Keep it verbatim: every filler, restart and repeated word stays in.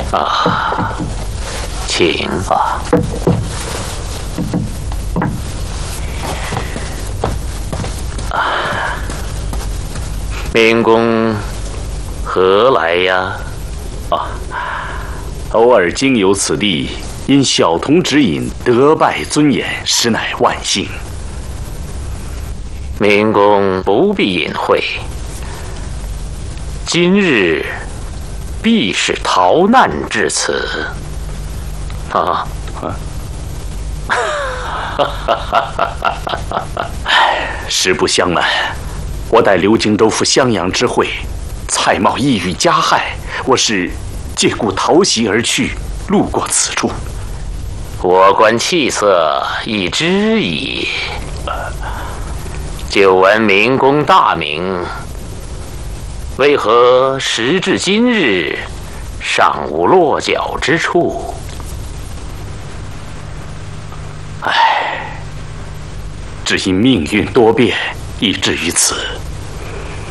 啊，请吧。啊，明公何来呀？ 啊，偶尔经由此地，因小童指引，得拜尊严，实乃万幸。 明公不必隐晦，今日必是逃难至此。啊！ 实不相瞒，我待刘荆州赴襄阳之会，蔡瑁意欲加害，我是借故逃袭而去，路过此处。 我观气色，已知矣。久闻明公大名，为何时至今日尚无落脚之处？ 唉，只因命运多变，以至于此。